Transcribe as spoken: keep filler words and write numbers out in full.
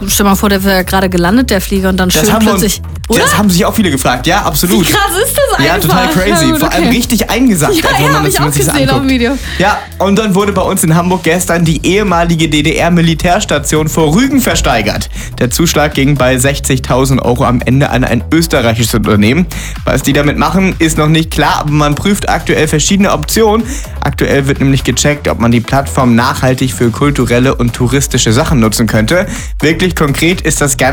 stell mal vor, der wäre gerade gelandet, der Flieger, und dann Das schön haben wir uns, plötzlich. Oder? das haben sich auch viele gefragt. Ja, absolut. Wie krass ist das einfach? Ja, total crazy. Ja, gut, Vor allem okay. richtig eingesackt. Ja, also, wenn ja, man hab das- ich wenn man auch sich's gesehen auf dem anguckt. Video. Ja, und dann wurde bei uns in Hamburg gestern die ehemalige D D R-Militärstation vor Rügen versteigert. Der Zuschlag ging bei sechzigtausend Euro am Ende an ein österreichisches Unternehmen. Was die damit machen, ist noch nicht klar, aber man prüft aktuell verschiedene Optionen. Aktuell wird nämlich gecheckt, ob man die Plattform nachhaltig für kulturelle und touristische Sachen nutzen könnte. Wirklich konkret ist das Ganze